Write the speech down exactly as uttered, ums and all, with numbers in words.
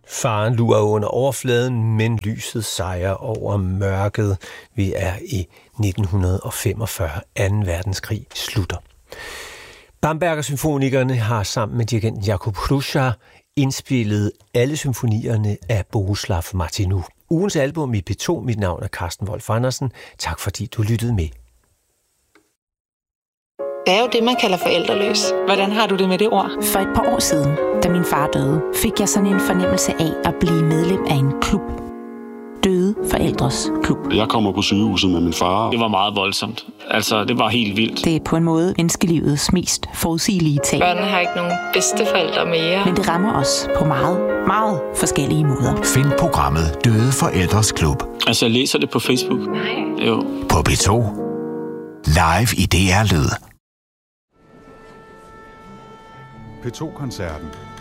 Faren lurer under overfladen, men lyset sejrer over mørket. Vi er i nitten femogfyrre. anden verdenskrig slutter. Bamberger Symfonikerne har sammen med dirigenten Jakub Hrusa indspillet alle symfonierne af Bohuslav Martinu. Ugens album i P to. Mit navn er Carsten Wolf Andersen. Tak fordi du lyttede med. Det er jo det, man kalder forældreløs. Hvordan har du det med det ord? For et par år siden, da min far døde, fik jeg sådan en fornemmelse af at blive medlem af en klub. Døde Forældres Klub. Jeg kommer på sygehuset med min far. Det var meget voldsomt. Altså, det var helt vildt. Det er på en måde menneskelivets mest forudsigelige tag. Børnene har ikke nogen bedsteforældre mere. Men det rammer os på meget, meget forskellige måder. Find programmet Døde Forældres Klub. Altså, jeg læser det på Facebook. Nej. Jo. På P to. Live i D R Lyd. P to-koncerten